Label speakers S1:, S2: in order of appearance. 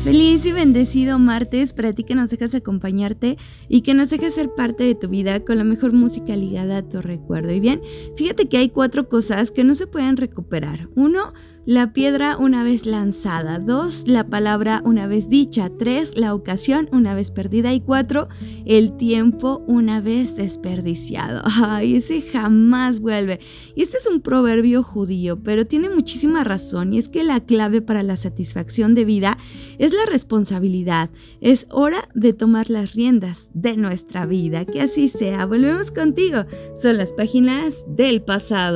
S1: Feliz y bendecido martes para ti que nos dejas acompañarte y que nos dejas ser parte de tu vida con la mejor música ligada a tu recuerdo. Y bien, fíjate que hay 4 cosas que no se pueden recuperar. 1, la piedra una vez lanzada. 2, la palabra una vez dicha. 3, la ocasión una vez perdida. Y 4, el tiempo una vez desperdiciado. Ay, ese jamás vuelve. Y este es un proverbio judío, pero tiene muchísima razón. Y es que la clave para la satisfacción de vida es la responsabilidad. Es hora de tomar las riendas de nuestra vida. Que así sea. Volvemos contigo. Son las páginas del pasado.